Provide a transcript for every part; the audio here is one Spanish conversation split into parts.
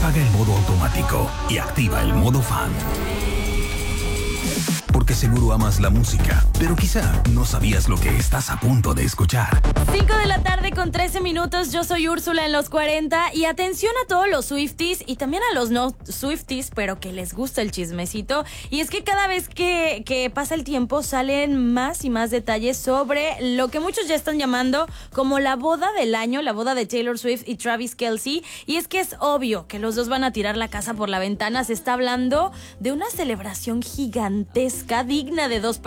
Apaga el modo automático y activa el modo fan. Porque seguro amas la música, pero quizá no sabías lo que estás a punto de escuchar. 5 de la tarde con 13 minutos, yo soy Úrsula en los 40 y atención a todos los Swifties y también a los no Swifties, pero que les gusta el chismecito. Y es que cada vez que pasa el tiempo salen más y más detalles sobre lo que muchos ya están llamando como la boda del año, la boda de Taylor Swift y Travis Kelce. Y es que es obvio que los dos van a tirar la casa por la ventana. Se está hablando de una celebración gigantesca, digna de dos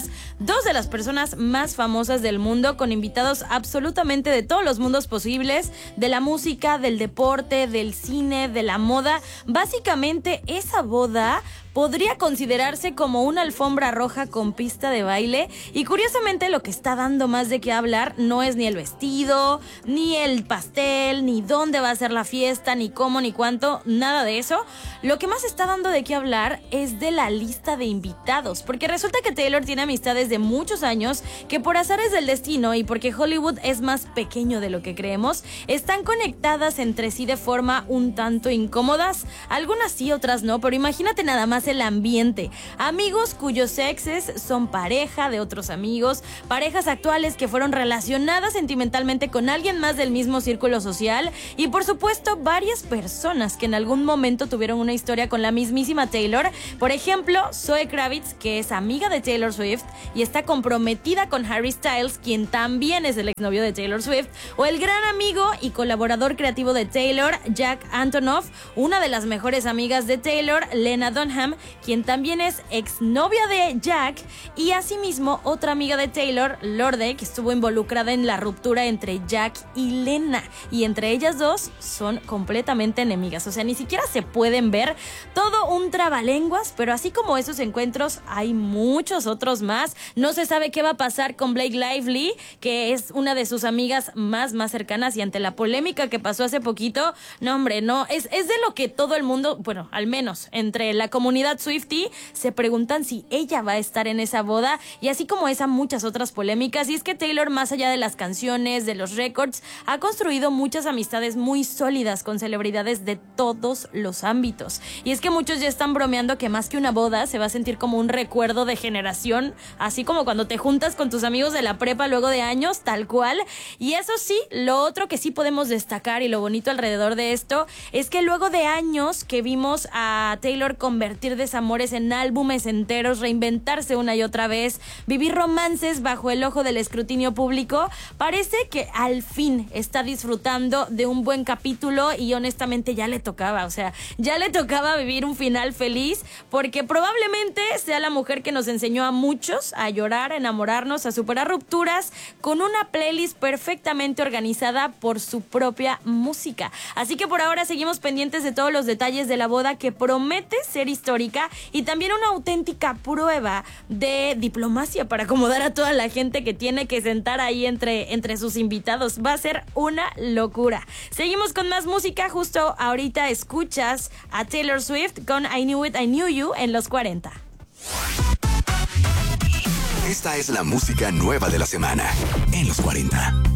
de las personas más famosas del mundo, con invitados absolutamente de todos los mundos posibles, de la música, del deporte, del cine, de la moda. Básicamente, esa boda podría considerarse como una alfombra roja con pista de baile, y curiosamente lo que está dando más de qué hablar no es ni el vestido, ni el pastel, ni dónde va a ser la fiesta, ni cómo, ni cuánto, nada de eso. Lo que más está dando de qué hablar es de la lista de invitados, porque resulta que Taylor tiene amistades de muchos años que por azares del destino y porque Hollywood es más pequeño de lo que creemos, están conectadas entre sí de forma un tanto incómodas, algunas sí, otras no, pero imagínate nada más el ambiente. Amigos cuyos exes son pareja de otros amigos, parejas actuales que fueron relacionadas sentimentalmente con alguien más del mismo círculo social, y por supuesto varias personas que en algún momento tuvieron una historia con la mismísima Taylor. Por ejemplo, Zoe Kravitz, que es amiga de Taylor Swift y está comprometida con Harry Styles, quien también es el exnovio de Taylor Swift, o el gran amigo y colaborador creativo de Taylor, Jack Antonoff, una de las mejores amigas de Taylor, Lena Dunham, quien también es exnovia de Jack, y asimismo otra amiga de Taylor, Lorde, que estuvo involucrada en la ruptura entre Jack y Lena, y entre ellas dos son completamente enemigas, o sea, ni siquiera se pueden ver. Todo un trabalenguas, pero así como esos encuentros hay muchos otros más. No se sabe qué va a pasar con Blake Lively, que es una de sus amigas más cercanas, y ante la polémica que pasó hace poquito, no hombre, no, es de lo que todo el mundo, bueno, al menos entre la comunidad Swiftie, se preguntan si ella va a estar en esa boda, y así como esa, muchas otras polémicas. Y es que Taylor, más allá de las canciones, de los récords, ha construido muchas amistades muy sólidas con celebridades de todos los ámbitos. Y es que muchos ya están bromeando que más que una boda se va a sentir como un recuerdo de generación, así como cuando te juntas con tus amigos de la prepa luego de años, tal cual. Y eso sí, lo otro que sí podemos destacar y lo bonito alrededor de esto es que luego de años que vimos a Taylor convertir desamores en álbumes enteros, reinventarse una y otra vez, vivir romances bajo el ojo del escrutinio público, parece que al fin está disfrutando de un buen capítulo, y honestamente ya le tocaba, o sea, ya le tocaba vivir un final feliz, porque probablemente sea la mujer que nos enseñó a muchos a llorar, a enamorarnos, a superar rupturas, con una playlist perfectamente organizada por su propia música. Así que por ahora seguimos pendientes de todos los detalles de la boda, que promete ser histórica y también una auténtica prueba de diplomacia para acomodar a toda la gente que tiene que sentar ahí entre sus invitados. Va a ser una locura. Seguimos con más música. Justo ahorita escuchas a Taylor Swift con I Knew It, I Knew You en los 40. Esta es la música nueva de la semana en los 40.